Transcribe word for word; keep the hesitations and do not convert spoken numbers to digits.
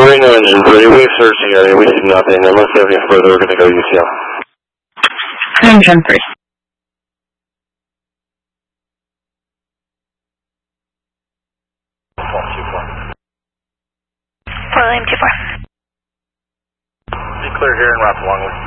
Reno engine ready. We're searching area. We see nothing. Unless we have any further, we're going to go U C L. Engine three. William two four. Be clear here and route along with.